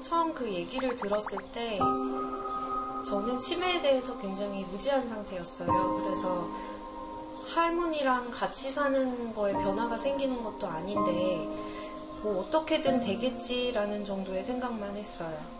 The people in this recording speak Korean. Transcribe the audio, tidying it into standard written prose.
처음 그 얘기를 들었을 때 저는 치매에 대해서 굉장히 무지한 상태였어요. 그래서 할머니랑 같이 사는 거에 변화가 생기는 것도 아닌데 뭐 어떻게든 되겠지라는 정도의 생각만 했어요.